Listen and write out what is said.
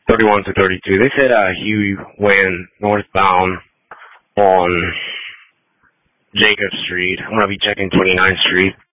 31 to 32. They said he went northbound on Jacob Street. I'm going to be checking 29th Street.